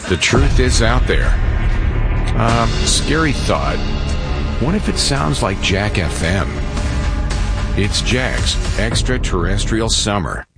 The truth is out there. Scary thought. What if it sounds like Jack FM? It's Jack's Extraterrestrial Summer.